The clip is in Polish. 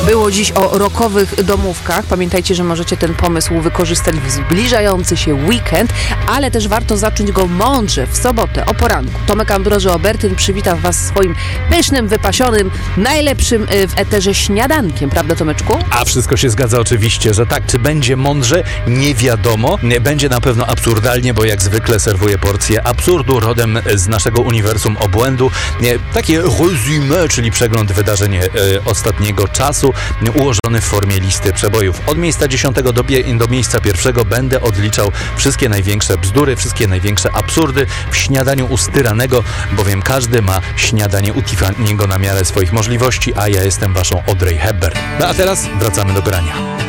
Było dziś o rockowych domówkach. Pamiętajcie, że możecie ten pomysł wykorzystać w zbliżający się weekend, ale też warto zacząć go mądrze w sobotę o poranku. Tomek Ambroży-Obertyn przywita Was swoim pysznym, wypasionym, najlepszym w eterze śniadankiem. Prawda, Tomeczku? A wszystko się zgadza oczywiście, że tak. Czy będzie mądrze? Nie wiadomo. Będzie na pewno absurdalnie, bo jak zwykle serwuję porcję absurdu rodem z naszego uniwersum obłędu. Takie résumé, czyli przegląd wydarzeń ostatniego czasu, ułożony w formie listy przebojów. Od miejsca 10 do miejsca 1 będę odliczał wszystkie największe bzdury, wszystkie największe absurdy w śniadaniu u Styranego, bowiem każdy ma śniadanie u Tiffany'ego na miarę swoich możliwości, a ja jestem waszą Audrey Hepburn. No a teraz wracamy do grania.